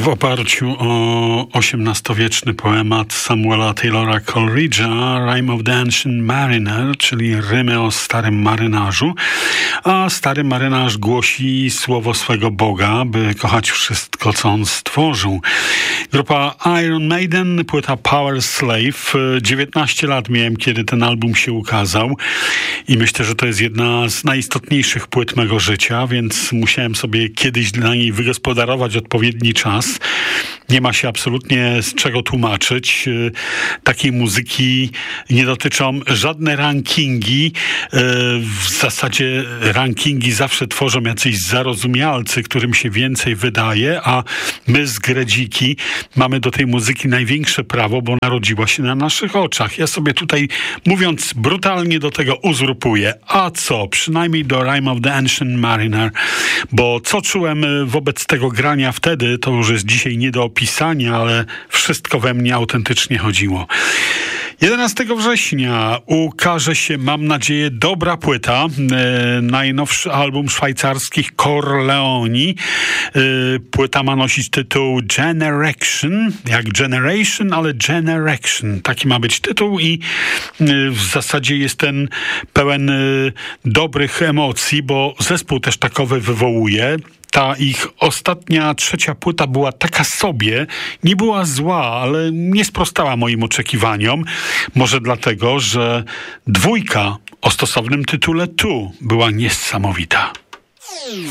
W oparciu o XVIII-wieczny poemat Samuela Taylora Coleridge'a Rime of the Ancient Mariner, czyli rymy o starym marynarzu, a stary marynarz głosi słowo swego Boga, by kochać wszystko, co on stworzył. Grupa Iron Maiden, płyta Power Slave. 19 lat miałem, kiedy ten album się ukazał i myślę, że to jest jedna z najistotniejszych płyt mego życia, więc musiałem sobie kiedyś dla niej wygospodarować odpowiedni czas. Nie ma się absolutnie z czego tłumaczyć. Takiej muzyki nie dotyczą żadne rankingi. W zasadzie rankingi zawsze tworzą jacyś zarozumialcy, którym się więcej wydaje, a my z Gredziki mamy do tej muzyki największe prawo, bo narodziła się na naszych oczach. Ja sobie tutaj, mówiąc brutalnie, do tego uzurpuję. A co? Przynajmniej do Rime of the Ancient Mariner, bo co czułem wobec tego grania wtedy, to już jest dzisiaj nie do opisania, ale wszystko we mnie autentycznie chodziło. 11 września ukaże się, mam nadzieję, dobra płyta. Najnowszy album szwajcarskich Corleoni. Płyta ma nosić tytuł Generation, jak Generation, ale Generation. Taki ma być tytuł i w zasadzie jest ten pełen dobrych emocji, bo zespół też takowy wywołuje. Ta ich ostatnia, trzecia płyta była taka sobie, nie była zła, ale nie sprostała moim oczekiwaniom. Może dlatego, że dwójka o stosownym tytule Tu była niesamowita.